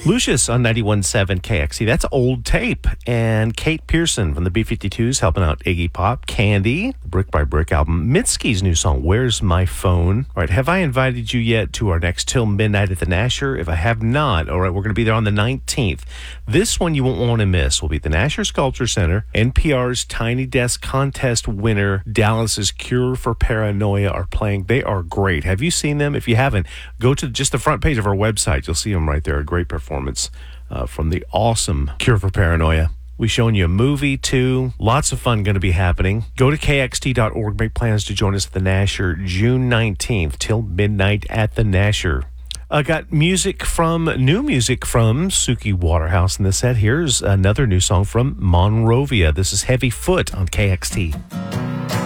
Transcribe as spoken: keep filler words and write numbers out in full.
Lucius on ninety-one point seven K X C. That's Old Tape. And Kate Pearson from the B fifty-twos helping out Iggy Pop. Candy, the Brick by Brick album. Mitski's new song, Where's My Phone? All right, have I invited you yet to our next Till Midnight at the Nasher? If I have not, all right, we're going to be there on the nineteenth. This one you won't want to miss. Will be at the Nasher Sculpture Center. N P R's Tiny Desk Contest winner, Dallas's Cure for Paranoia, are playing. They are great. Have you seen them? If you haven't, go to just the front page of our website. You'll see them right there. A great performance uh, from the awesome Cure for Paranoia. We've shown you a movie, too. Lots of fun going to be happening. Go to K X T dot org. Make plans to join us at the Nasher June nineteenth till midnight at the Nasher. I uh, got music from, new music from Suki Waterhouse in the set. Here's another new song from Monrovia. This is Heavy Foot on K X T.